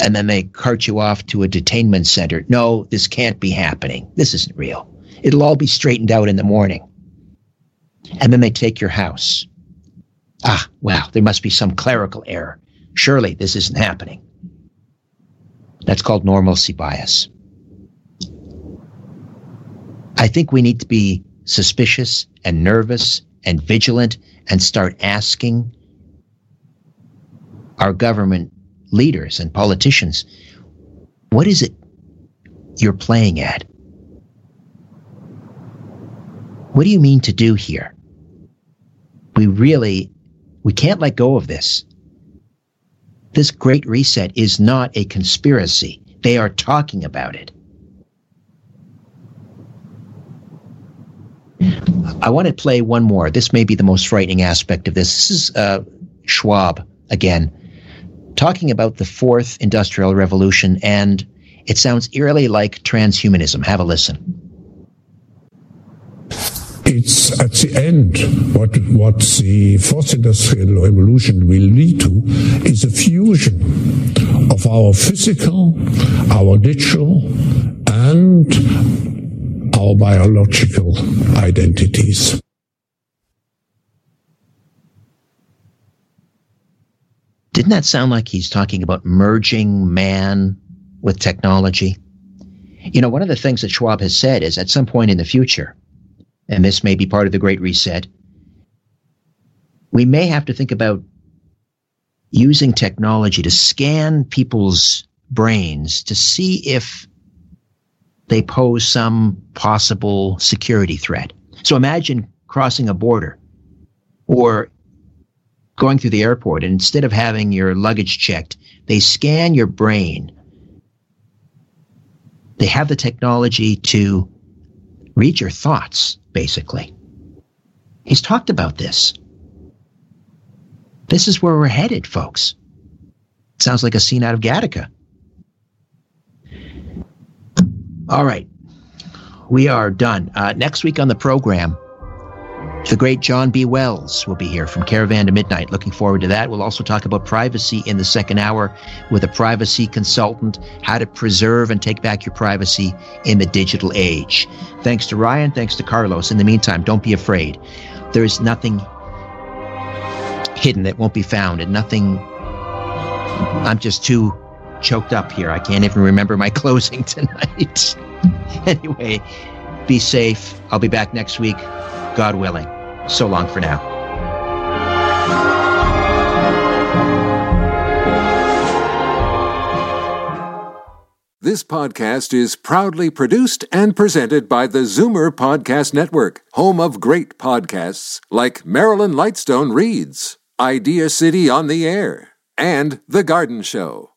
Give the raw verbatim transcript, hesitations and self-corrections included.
and then they cart you off to a detainment center. No, this can't be happening. This isn't real. It'll all be straightened out in the morning. And then they take your house. Ah, well, there must be some clerical error. Surely this isn't happening. That's called normalcy bias. I think we need to be suspicious and nervous and vigilant and start asking our government leaders and politicians, what is it you're playing at? What do you mean to do here? We really, we can't let go of this. This Great Reset is not a conspiracy. They are talking about it. I want to play one more. This may be the most frightening aspect of this. This is uh, Schwab again, talking about the fourth industrial revolution, and it sounds eerily like transhumanism. Have a listen. It's at the end, what, what the fourth industrial revolution will lead to is a fusion of our physical, our digital, and our biological identities. Didn't that sound like he's talking about merging man with technology? You know, one of the things that Schwab has said is at some point in the future, and this may be part of the Great Reset, we may have to think about using technology to scan people's brains to see if they pose some possible security threat. So imagine crossing a border or going through the airport, and instead of having your luggage checked, they scan your brain. They have the technology to read your thoughts, basically. He's talked about this. This is where we're headed, folks. It sounds like a scene out of Gattaca. All right. We are done. Uh, next week on the program, the great John B. Wells will be here from Caravan to Midnight. Looking forward to that. We'll also talk about privacy in the second hour with a privacy consultant, how to preserve and take back your privacy in the digital age. Thanks to Ryan. Thanks to Carlos. In the meantime, don't be afraid. There is nothing hidden that won't be found, and nothing. I'm just too choked up here. I can't even remember my closing tonight. Anyway, be safe. I'll be back next week, God willing. So long for now. This podcast is proudly produced and presented by the Zoomer Podcast Network, home of great podcasts like Marilyn Lightstone Reads, Idea City on the Air, and The Garden Show.